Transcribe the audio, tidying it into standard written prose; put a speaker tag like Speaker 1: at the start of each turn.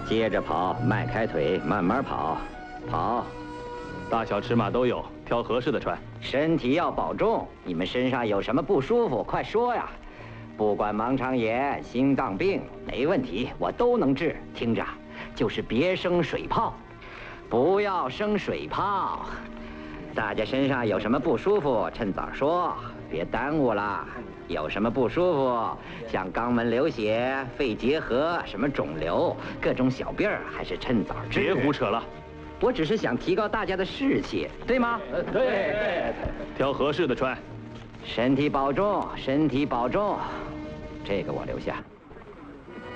Speaker 1: 接着跑，迈开腿，慢慢跑，跑。
Speaker 2: 大小尺码都有，挑合适的穿。
Speaker 1: 身体要保重。你们身上有什么不舒服，快说呀！不管盲肠炎、心脏病，没问题，我都能治。听着，就是别生水泡，不要生水泡。大家身上有什么不舒服，趁早说，别耽误了。有什么不舒服，像肛门流血、肺结核、什么肿瘤、各种小病儿，还是趁早治。
Speaker 2: 别胡扯了。
Speaker 1: 我只是想提高大家的士气，对吗？
Speaker 2: 对，挑合适的穿。
Speaker 1: 身体保重，身体保重。这个我留下。